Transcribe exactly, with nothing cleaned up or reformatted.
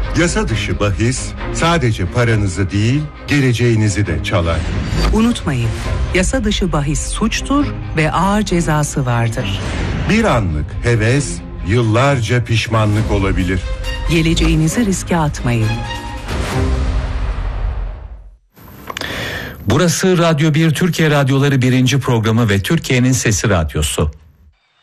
Yasa dışı bahis sadece paranızı değil, geleceğinizi de çalar. Unutmayın, yasa dışı bahis suçtur ve ağır cezası vardır. Bir anlık heves, yıllarca pişmanlık olabilir. Geleceğinizi riske atmayın. Burası Radyo bir Türkiye Radyoları birinci programı ve Türkiye'nin Sesi Radyosu.